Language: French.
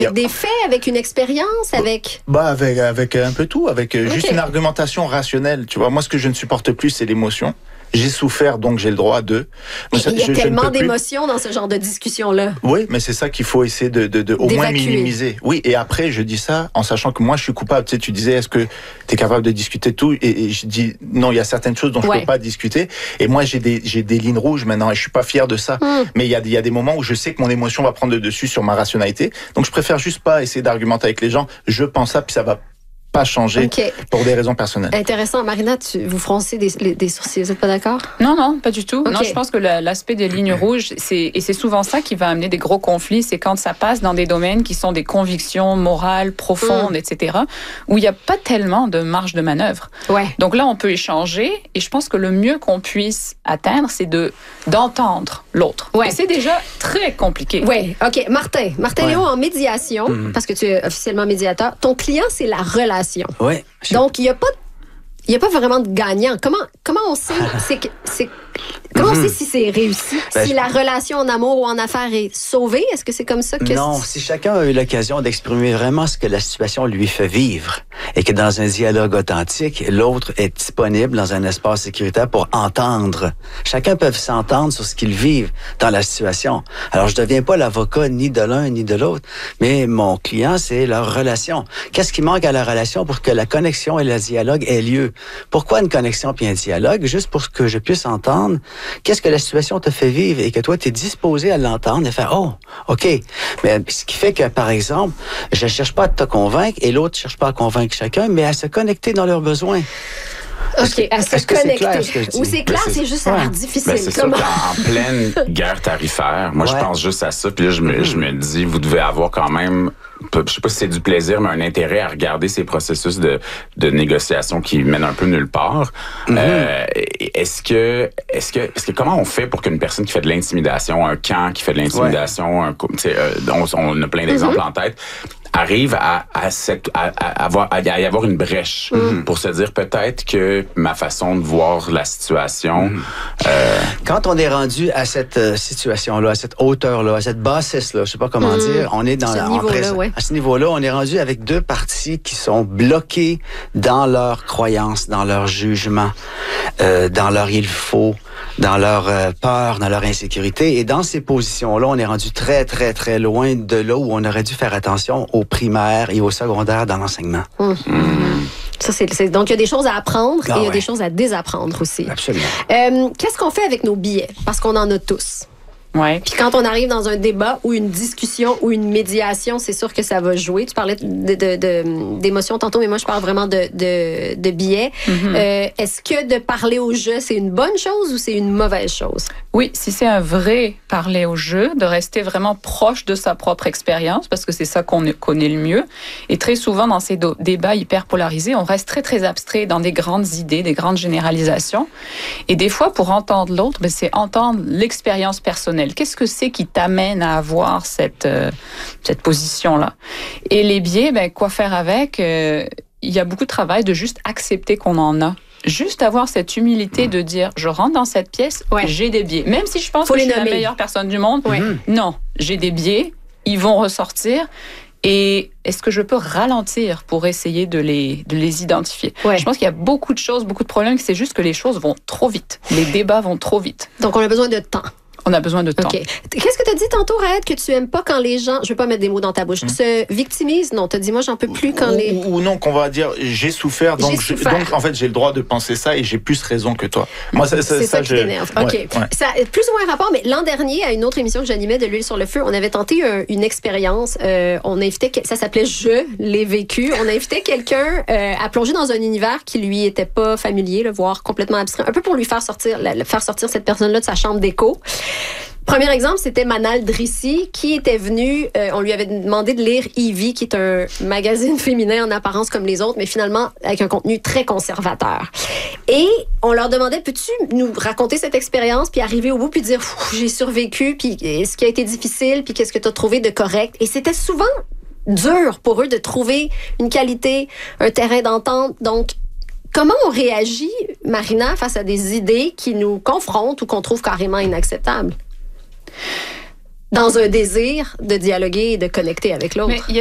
Avec des faits, avec une expérience, avec... Avec un peu tout, avec juste une argumentation rationnelle. Tu vois, moi, ce que je ne supporte plus, c'est l'émotion. J'ai souffert, donc j'ai le droit de... Il y a tellement d'émotions dans ce genre de discussion-là. Oui, mais c'est ça qu'il faut essayer de au moins minimiser. Oui, et après, je dis ça en sachant que moi, je suis coupable. Tu sais, tu disais, est-ce que tu es capable de discuter de tout? Et je dis, non, il y a certaines choses dont je peux pas discuter. Et moi, j'ai des lignes rouges maintenant, et je suis pas fier de ça. Mais il y a des moments où je sais que mon émotion va prendre le dessus sur ma rationalité. Donc, je préfère juste pas essayer d'argumenter avec les gens. Je pense ça, puis ça va pas changer pour des raisons personnelles. Intéressant. Marina, vous froncez des sourcils, vous n'êtes pas d'accord? Non, pas du tout. Non, je pense que l'aspect des lignes rouges, c'est souvent ça qui va amener des gros conflits, c'est quand ça passe dans des domaines qui sont des convictions morales profondes, etc., où il n'y a pas tellement de marge de manœuvre. Donc là, on peut échanger, et je pense que le mieux qu'on puisse atteindre, c'est d'entendre l'autre. Et c'est déjà très compliqué. Oui, OK. Martin Léo, en médiation, parce que tu es officiellement médiateur, ton client, c'est la relation. Oui. Donc, il n'y a pas vraiment de gagnant. Comment on sait comment on sait si c'est réussi? Si la relation en amour ou en affaires est sauvée? Est-ce que c'est comme ça que... Non, si chacun a eu l'occasion d'exprimer vraiment ce que la situation lui fait vivre et que dans un dialogue authentique, l'autre est disponible dans un espace sécuritaire pour entendre. Chacun peut s'entendre sur ce qu'ils vivent dans la situation. Alors, je ne deviens pas l'avocat ni de l'un ni de l'autre, mais mon client, c'est leur relation. Qu'est-ce qui manque à la relation pour que la connexion et le dialogue aient lieu? Pourquoi une connexion puis un dialogue? Juste pour que je puisse entendre qu'est-ce que la situation te fait vivre et que toi, tu es disposé à l'entendre et faire « Oh, OK ». Mais ce qui fait que, par exemple, je ne cherche pas à te convaincre et l'autre ne cherche pas à convaincre chacun, mais à se connecter dans leurs besoins. OK, à se connecter. Ou c'est clair, c'est juste ça a l'air difficile. C'est sûr qu'en pleine guerre tarifaire, moi, je pense juste à ça, puis là, je me dis, vous devez avoir quand même, je sais pas si c'est du plaisir, mais un intérêt à regarder ces processus de négociation qui mènent un peu nulle part. Est-ce que comment on fait pour qu'une personne qui fait de l'intimidation, un camp qui fait de l'intimidation, on a plein d'exemples en tête, arrive à y avoir une brèche pour se dire peut-être que ma façon de voir la situation... Quand on est rendu à cette situation-là, à cette hauteur-là, à cette bassesse-là, je sais pas comment dire, on est dans à ce niveau-là, on est rendu avec deux parties qui sont bloquées dans leurs croyances, dans leur jugement, dans leur il faut, dans leur peur, dans leur insécurité. Et dans ces positions-là, on est rendu très, très, très loin de là où on aurait dû faire attention au primaire et au secondaire dans l'enseignement. Ça, donc, il y a des choses à apprendre et il y a des choses à désapprendre aussi. Absolument. Qu'est-ce qu'on fait avec nos billets? Parce qu'on en a tous. Puis quand on arrive dans un débat ou une discussion ou une médiation, c'est sûr que ça va jouer. Tu parlais d'émotions tantôt, mais moi, je parle vraiment de billets. Est-ce que de parler au jeu, c'est une bonne chose ou c'est une mauvaise chose? Oui, si c'est un vrai parler au jeu, de rester vraiment proche de sa propre expérience, parce que c'est ça qu'on connaît le mieux. Et très souvent, dans ces débats hyper polarisés, on reste très, très abstrait dans des grandes idées, des grandes généralisations. Et des fois, pour entendre l'autre, c'est entendre l'expérience personnelle. Qu'est-ce que c'est qui t'amène à avoir cette position-là? Et les biais, quoi faire avec? Il y a beaucoup de travail de juste accepter qu'on en a. Juste avoir cette humilité de dire, je rentre dans cette pièce, j'ai des biais. Même si je pense que je suis la meilleure personne du monde, non, j'ai des biais, ils vont ressortir. Et est-ce que je peux ralentir pour essayer de les identifier? Je pense qu'il y a beaucoup de choses, beaucoup de problèmes, c'est juste que les choses vont trop vite. Les débats vont trop vite. Donc, on a besoin de temps. On a besoin de temps. Qu'est-ce que tu as dit tantôt, Raed, que tu aimes pas quand les gens, je vais pas mettre des mots dans ta bouche, se victimisent? Non, tu as dit, moi, j'en peux plus quand ou non, qu'on va dire, j'ai souffert, donc en fait, j'ai le droit de penser ça et j'ai plus raison que toi. Moi, c'est ça qui t'énerve. Ça a plus ou moins rapport, mais l'an dernier, à une autre émission que j'animais de l'huile sur le feu, on avait tenté une expérience. On invitait, ça s'appelait Je l'ai vécu. On invitait quelqu'un à plonger dans un univers qui lui était pas familier, voire complètement abstrait, un peu pour lui faire sortir cette personne-là de sa chambre d'écho. Premier exemple, c'était Manal Drissi qui était venu, on lui avait demandé de lire Evie, qui est un magazine féminin en apparence comme les autres, mais finalement avec un contenu très conservateur. Et on leur demandait, peux-tu nous raconter cette expérience, puis arriver au bout, puis dire, j'ai survécu, puis ce qui a été difficile, puis qu'est-ce que tu as trouvé de correct. Et c'était souvent dur pour eux de trouver une qualité, un terrain d'entente. Donc, comment on réagit, Marina, face à des idées qui nous confrontent ou qu'on trouve carrément inacceptables? dans un désir de dialoguer et de connecter avec l'autre. Mais